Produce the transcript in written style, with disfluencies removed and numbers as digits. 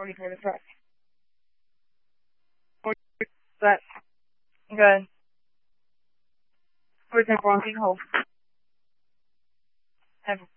already heard of that. Or that, good. For example, on people have